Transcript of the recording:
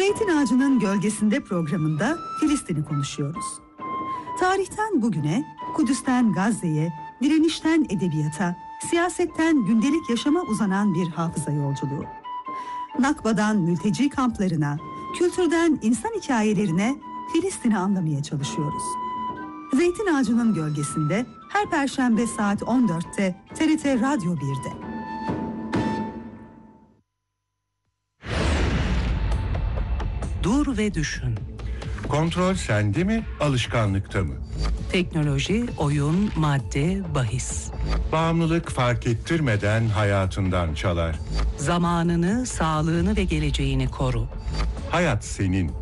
Zeytin Ağacı'nın Gölgesinde programında Filistin'i konuşuyoruz. Tarihten bugüne, Kudüs'ten Gazze'ye, direnişten edebiyata, siyasetten gündelik yaşama uzanan bir hafıza yolculuğu. Nakba'dan mülteci kamplarına, kültürden insan hikayelerine Filistin'i anlamaya çalışıyoruz. Zeytin Ağacı'nın Gölgesinde her Perşembe saat 14'te TRT Radyo 1'de. Dur ve düşün. Kontrol sende mi, alışkanlıkta mı? Teknoloji, oyun, madde, bahis. Bağımlılık fark ettirmeden hayatından çalar. Zamanını, sağlığını ve geleceğini koru. Hayat senin.